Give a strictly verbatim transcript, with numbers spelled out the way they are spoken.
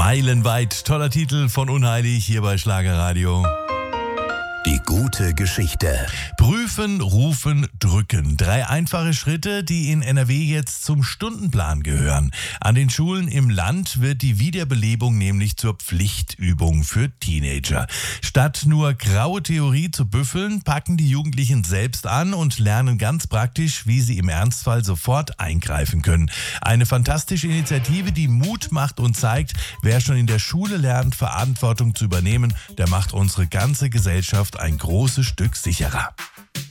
Meilenweit, toller Titel von Unheilig hier bei Schlagerradio. Die gute Geschichte. Prüfen, rufen, drücken. Drei einfache Schritte, die in N R W jetzt zum Stundenplan gehören. An den Schulen im Land wird die Wiederbelebung nämlich zur Pflichtübung für Teenager. Statt nur graue Theorie zu büffeln, packen die Jugendlichen selbst an und lernen ganz praktisch, wie sie im Ernstfall sofort eingreifen können. Eine fantastische Initiative, die Mut macht und zeigt, wer schon in der Schule lernt, Verantwortung zu übernehmen, der macht unsere ganze Gesellschaft ein großes Stück sicherer.